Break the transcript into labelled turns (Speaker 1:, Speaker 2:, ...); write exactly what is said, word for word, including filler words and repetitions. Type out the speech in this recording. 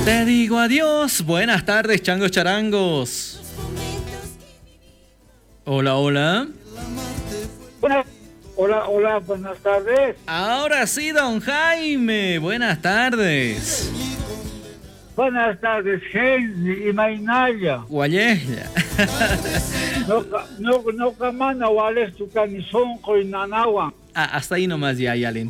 Speaker 1: Te digo adiós. Buenas tardes, changos charangos. Hola, hola.
Speaker 2: Buenas, hola, hola, buenas tardes.
Speaker 1: Ahora sí, don Jaime. Buenas tardes.
Speaker 2: Buenas tardes, Henry y Mainaya.
Speaker 1: Guayella.
Speaker 2: No, no, no, camana, ¿cuál es tu camisón con Nanawa?
Speaker 1: Ah, hasta ahí nomás ya, ya le